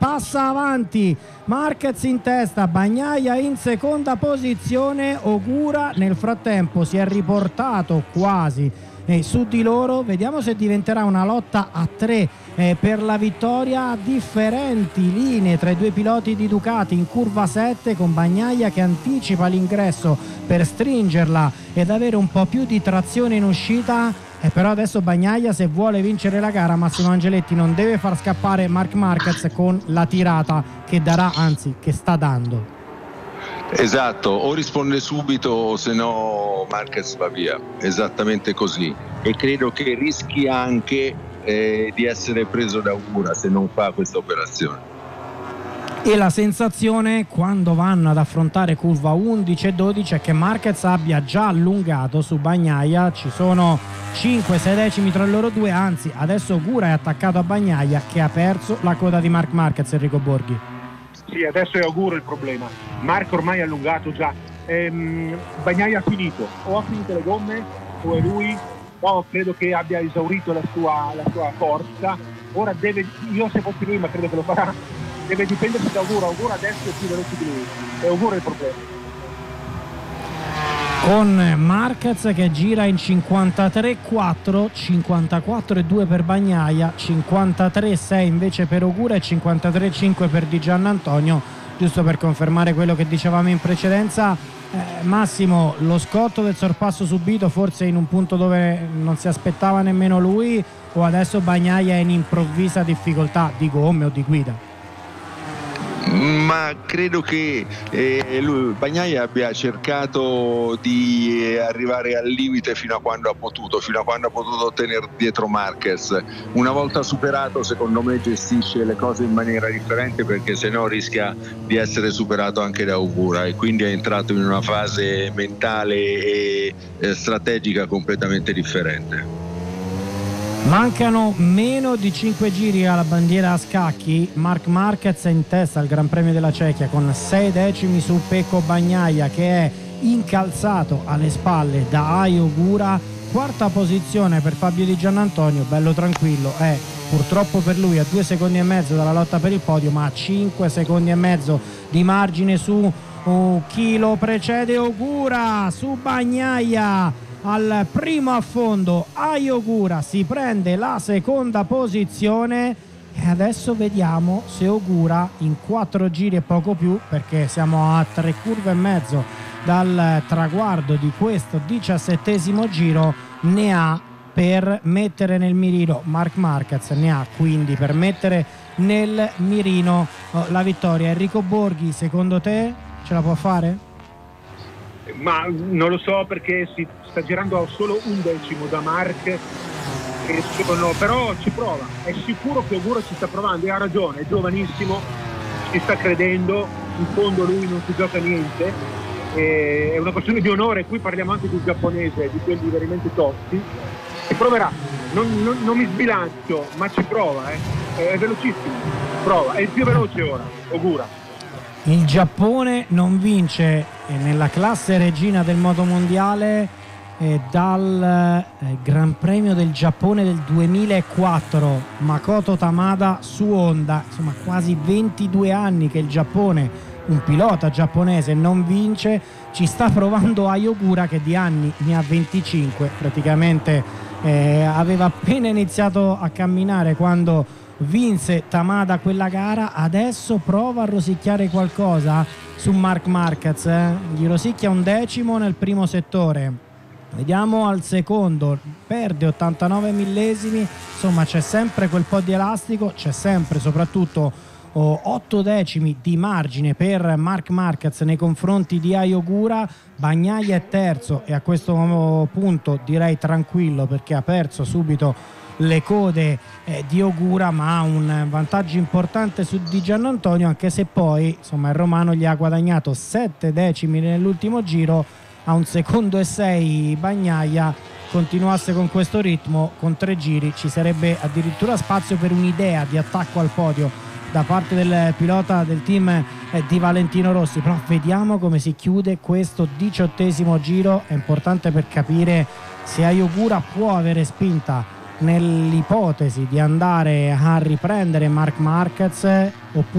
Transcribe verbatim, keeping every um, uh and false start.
passa avanti Marquez in testa, Bagnaia in seconda posizione, Ogura nel frattempo si è riportato quasi eh, su di loro. Vediamo se diventerà una lotta a tre eh, per la vittoria. Differenti linee tra i due piloti di Ducati in curva sette, con Bagnaia che anticipa l'ingresso per stringerla ed avere un po' più di trazione in uscita. Eh, però adesso Bagnaia, se vuole vincere la gara, Massimo Angeletti non deve far scappare Marc Marquez con la tirata che darà, anzi che sta dando. Esatto, o risponde subito o se no Marquez va via, esattamente così, e credo che rischi anche eh, di essere preso da Ogura se non fa questa operazione. E la sensazione quando vanno ad affrontare curva undici e dodici è che Marquez abbia già allungato su Bagnaia, ci sono cinque sei decimi tra loro due, anzi adesso Ogura è attaccato a Bagnaia che ha perso la coda di Marc Marquez. Enrico Borghi. Sì, adesso è Ogura il problema, Marco ormai è allungato già, ehm, Bagnaia ha finito, o ha finito le gomme o è lui, no, credo che abbia esaurito la sua, la sua forza, ora deve, io se fossi lui ma credo che lo farà, deve dipendersi da Ogura. Ogura adesso è più veloce di lui, è Ogura il problema. Con Marquez che gira in cinquantatré quattro, cinquantaquattro due per Bagnaia, cinquantatré sei invece per Ogura e cinquantatré cinque per Di Giannantonio. Giusto per confermare quello che dicevamo in precedenza, eh, Massimo, lo scotto del sorpasso subito forse in un punto dove non si aspettava nemmeno lui, o adesso Bagnaia è in improvvisa difficoltà di gomme o di guida? Ma credo che eh, lui, Bagnaia abbia cercato di arrivare al limite fino a quando ha potuto, fino a quando ha potuto tenere dietro Marquez. Una volta superato, secondo me gestisce le cose in maniera differente, perché se no rischia di essere superato anche da Ogura, e quindi è entrato in una fase mentale e eh, strategica completamente differente. Mancano meno di cinque giri alla bandiera a scacchi. Marc Marquez è in testa al Gran Premio della Cechia con sei decimi su Pecco Bagnaia, che è incalzato alle spalle da Ai Ogura. Quarta posizione per Fabio Di Giannantonio, bello tranquillo, è purtroppo per lui a due secondi e mezzo dalla lotta per il podio, ma a cinque secondi e mezzo di margine su uh, chi lo precede. Ogura su Bagnaia al primo affondo. Ai Ogura si prende la seconda posizione e adesso vediamo se Ogura in quattro giri e poco più, perché siamo a tre curve e mezzo dal traguardo di questo diciassettesimo giro, ne ha per mettere nel mirino Marc Marquez, ne ha quindi per mettere nel mirino oh, la vittoria. Enrico Borghi, secondo te ce la può fare? Ma non lo so, perché si sta girando a solo un decimo da Marc, e sono, però ci prova, è sicuro che Ogura ci sta provando e ha ragione, è giovanissimo, ci sta credendo, in fondo lui non si gioca niente, è una questione di onore. Qui parliamo anche di un giapponese, di quelli veramente tosti, e proverà, non, non, non mi sbilancio, ma ci prova, eh. È velocissimo, prova, è il più veloce ora, Ogura. Il Giappone non vince nella classe regina del motomondiale eh, dal eh, Gran Premio del Giappone del duemilaquattro. Makoto Tamada su Honda, insomma quasi ventidue anni che il Giappone, un pilota giapponese, non vince. Ci sta provando Ai Ogura, che di anni ne ha venticinque, praticamente eh, aveva appena iniziato a camminare quando vinse Tamada quella gara. Adesso prova a rosicchiare qualcosa su Marc Marquez, eh? Gli rosicchia un decimo nel primo settore, vediamo al secondo, perde ottantanove millesimi, insomma c'è sempre quel po' di elastico, c'è sempre soprattutto oh, otto decimi di margine per Marc Marquez nei confronti di Ai Ogura. Bagnaia è terzo e a questo punto direi tranquillo, perché ha perso subito le code eh, di Ogura, ma ha un vantaggio importante su Di Giannantonio, anche se poi insomma il romano gli ha guadagnato sette decimi nell'ultimo giro. A un secondo e sei Bagnaia, continuasse con questo ritmo, con tre giri ci sarebbe addirittura spazio per un'idea di attacco al podio da parte del pilota del team eh, di Valentino Rossi. Però vediamo come si chiude questo diciottesimo giro, è importante per capire se Ai Ogura può avere spinta nell'ipotesi di andare a riprendere Marc Marquez oppure